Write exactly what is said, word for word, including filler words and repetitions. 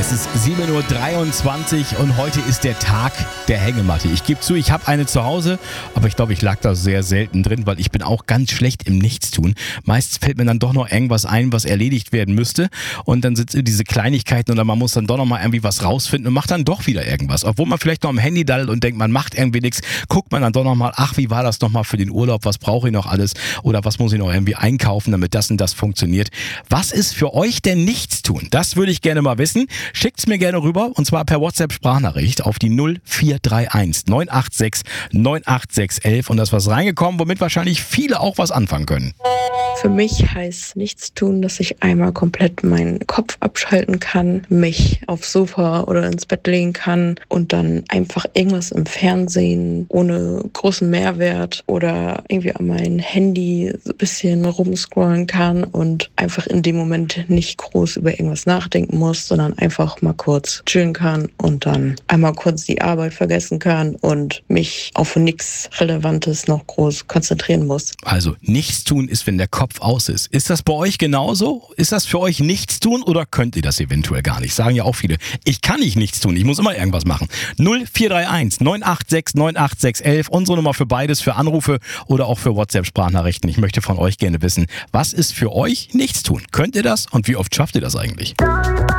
Es ist sieben Uhr dreiundzwanzig und heute ist der Tag der Hängematte. Ich gebe zu, ich habe eine zu Hause, aber ich glaube, ich lag da sehr selten drin, weil ich bin auch ganz schlecht im Nichtstun. Meist fällt mir dann doch noch irgendwas ein, was erledigt werden müsste und dann sind diese Kleinigkeiten oder man muss dann doch noch mal irgendwie was rausfinden und macht dann doch wieder irgendwas. Obwohl man vielleicht noch am Handy daddelt und denkt, man macht irgendwie nichts, guckt man dann doch noch mal, ach, wie war das noch mal für den Urlaub, was brauche ich noch alles oder was muss ich noch irgendwie einkaufen, damit das und das funktioniert. Was ist für euch denn Nichtstun? Das würde ich gerne mal wissen. Schickt's mir gerne rüber und zwar per WhatsApp-Sprachnachricht auf die null vier drei eins neun acht sechs neun acht sechs elf und da ist was reingekommen, womit wahrscheinlich viele auch was anfangen können. Für mich heißt Nichtstun, dass ich einmal komplett meinen Kopf abschalten kann, mich aufs Sofa oder ins Bett legen kann und dann einfach irgendwas im Fernsehen ohne großen Mehrwert oder irgendwie an mein Handy so ein bisschen rumscrollen kann und einfach in dem Moment nicht groß über irgendwas nachdenken muss, sondern einfach mal kurz chillen kann und dann einmal kurz die Arbeit vergessen kann und mich auf nichts Relevantes noch groß konzentrieren muss. Also Nichtstun ist, wenn der Kopf aus ist. Ist das bei euch genauso? Ist das für euch Nichtstun oder könnt ihr das eventuell gar nicht? Sagen ja auch viele, ich kann nicht nichts tun, ich muss immer irgendwas machen. null vier drei eins neun acht sechs neun acht sechs elf, unsere Nummer für beides, für Anrufe oder auch für WhatsApp-Sprachnachrichten. Ich möchte von euch gerne wissen, was ist für euch Nichtstun? Könnt ihr das und wie oft schafft ihr das eigentlich?